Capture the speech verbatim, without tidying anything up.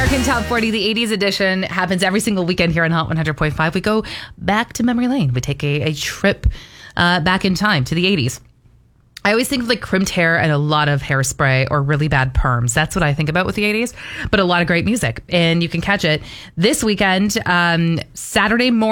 American Top forty, the eighties edition, happens every single weekend here on Hot one hundred point five. We go back to memory lane. We take a, a trip uh, back in time to the eighties. I always think of like crimped hair and a lot of hairspray or really bad perms. That's what I think about with the eighties, but a lot of great music. And you can catch it this weekend, um, Saturday morning.